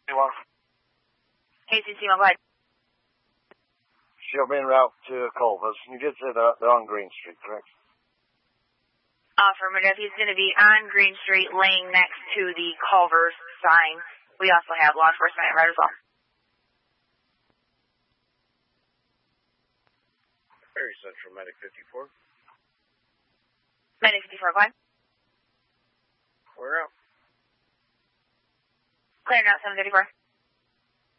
KCC, go ahead. She'll be en route to Culver's. You did say they're on Green Street, correct? Affirmative. He's going to be on Green Street, laying next to the Culver's sign. We also have law enforcement right as well. Very Central, Medic 54. Medic 54, go ahead. We're out. Clearing out 734.